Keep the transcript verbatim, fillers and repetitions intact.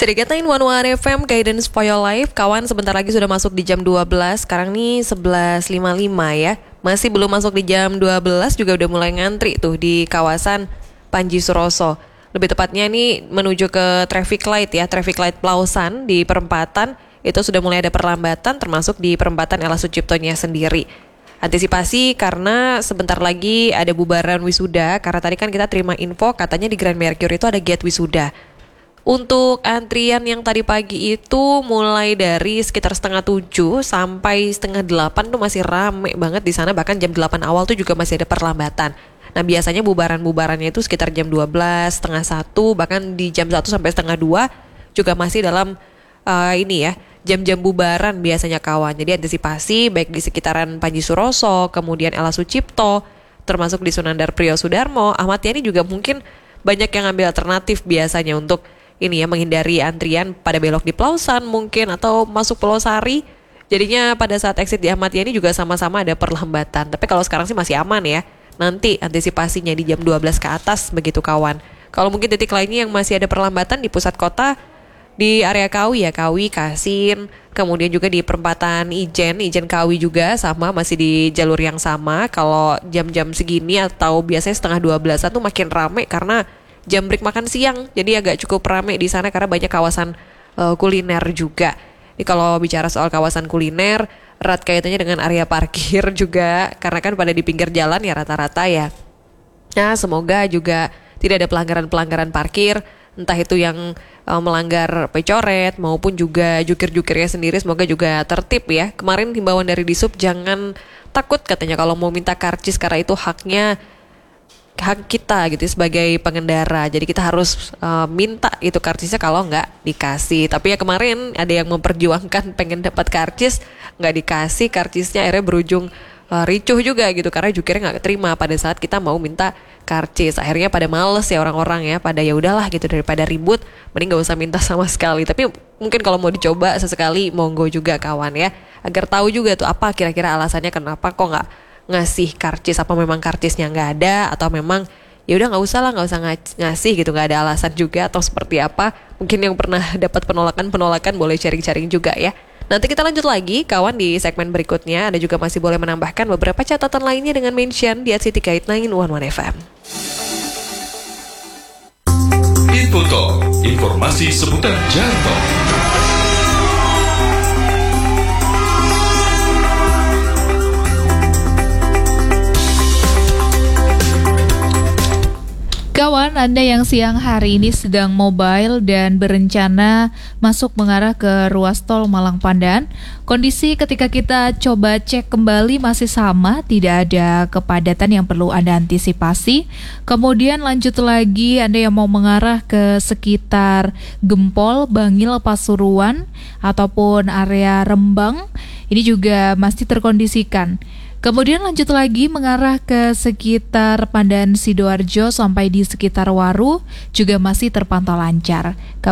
Sedikit lain One One F M, Guidance for Your Life. Kawan, sebentar lagi sudah masuk di jam dua belas. Sekarang nih sebelas lima puluh lima ya. Masih belum masuk di jam dua belas juga udah mulai ngantri tuh di kawasan Panji Suroso. Lebih tepatnya nih menuju ke traffic light ya, traffic light Plausan di perempatan. Itu sudah mulai ada perlambatan termasuk di perempatan Ella Suciptonya sendiri. Antisipasi karena sebentar lagi ada bubaran wisuda. Karena tadi kan kita terima info katanya di Grand Mercury itu ada gate wisuda. Untuk antrian yang tadi pagi itu mulai dari sekitar setengah tujuh sampai setengah delapan tuh masih rame banget di sana. Bahkan jam delapan awal tuh juga masih ada perlambatan. Nah biasanya bubaran-bubarannya itu sekitar jam dua belas, setengah satu, bahkan di jam satu sampai setengah dua juga masih dalam uh, ini ya, jam-jam bubaran biasanya kawan. Jadi antisipasi baik di sekitaran Panji Suroso, kemudian Ella Sucipto, termasuk di Sunandar Priyo Sudarmo, Ahmad Yani juga mungkin banyak yang ambil alternatif biasanya untuk ini ya, menghindari antrian pada belok di Plausan mungkin atau masuk Pelosari. Jadinya pada saat exit di Ahmad Yani juga sama-sama ada perlambatan. Tapi kalau sekarang sih masih aman ya. Nanti antisipasinya di jam dua belas ke atas begitu kawan. Kalau mungkin titik lainnya yang masih ada perlambatan di pusat kota, di area Kawi ya, Kawi, Kasin, kemudian juga di perempatan Ijen, Ijen Kawi juga sama, masih di jalur yang sama. Kalau jam-jam segini atau biasanya setengah dua belasan tuh makin rame karena jam break makan siang, jadi agak cukup rame di sana karena banyak kawasan uh, kuliner juga. Jadi kalau bicara soal kawasan kuliner, erat kaitannya dengan area parkir juga, karena kan pada di pinggir jalan ya rata-rata ya. Nah semoga juga tidak ada pelanggaran-pelanggaran parkir, entah itu yang uh, melanggar pecoret maupun juga jukir-jukirnya sendiri, semoga juga tertib ya. Kemarin himbauan dari Disub jangan takut katanya kalau mau minta karcis karena itu haknya hak kita gitu sebagai pengendara. Jadi kita harus uh, minta itu karcisnya kalau nggak dikasih. Tapi ya kemarin ada yang memperjuangkan pengen dapat karcis, nggak dikasih karcisnya, akhirnya berujung uh, ricuh juga gitu karena jukirnya nggak terima pada saat kita mau minta karcis. Akhirnya pada males ya orang-orang ya, pada ya udahlah gitu, daripada ribut mending nggak usah minta sama sekali. Tapi mungkin kalau mau dicoba sesekali monggo juga kawan ya, agar tahu juga tuh apa kira-kira alasannya kenapa kok nggak ngasih karcis, apa memang karcisnya nggak ada atau memang ya udah nggak usah lah, nggak usah ngasih gitu, nggak ada alasan juga atau seperti apa. Mungkin yang pernah dapat penolakan penolakan boleh sharing-sharing juga ya. Nanti kita lanjut lagi kawan di segmen berikutnya. Anda juga masih boleh menambahkan beberapa catatan lainnya dengan mention di at City Guideline One One F M. Info Talk, informasi seputar jalan tol. Kawan, Anda yang siang hari ini sedang mobile dan berencana masuk mengarah ke ruas tol Malang Pandan, kondisi ketika kita coba cek kembali masih sama, tidak ada kepadatan yang perlu Anda antisipasi. Kemudian lanjut lagi, Anda yang mau mengarah ke sekitar Gempol, Bangil, Pasuruan, ataupun area Rembang, ini juga masih terkondisikan. Kemudian lanjut lagi mengarah ke sekitar Pandan Sidoarjo sampai di sekitar Waru juga masih terpantau lancar.